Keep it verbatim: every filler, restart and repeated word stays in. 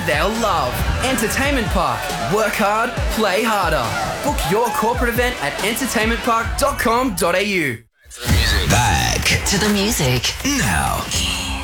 they'll love. Entertainment Park. Work hard, play harder. Book your corporate event at entertainment park dot com dot a u. Back to the music now.